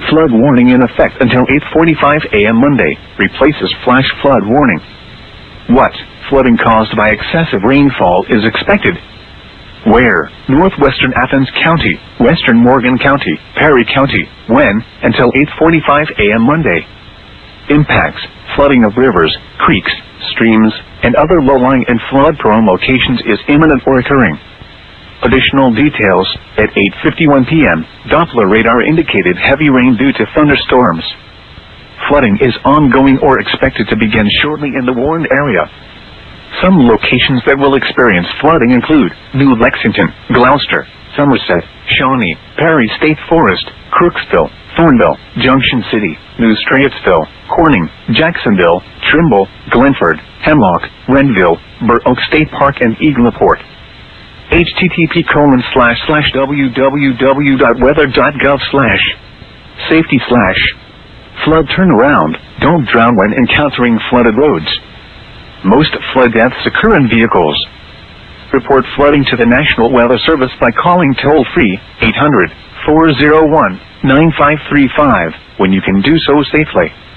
Flood warning in effect until 8:45 a.m. Monday, replaces flash flood warning. What flooding caused by excessive rainfall is expected? Where? Northwestern Athens County, Western Morgan County, Perry County. When? Until 8:45 a.m. Monday. Impacts: flooding of rivers, creeks, streams, and other low-lying and flood-prone locations is imminent or occurring. Additional details: at 8:51 p.m., Doppler radar indicated heavy rain due to thunderstorms. Flooding is ongoing or expected to begin shortly in the warned area. Some locations that will experience flooding include New Lexington, Gloucester, Somerset, Shawnee, Perry State Forest, Crooksville, Thornville, Junction City, New Straitsville, Corning, Jacksonville, Trimble, Glenford, Hemlock, Renville, Burr Oak State Park, and Eagleport. http://www.weather.gov/safety/ flood turnaround. Don't drown when encountering flooded roads. Most flood deaths occur in vehicles. Report flooding to the National Weather Service by calling toll-free 800-401-9535 when you can do so safely.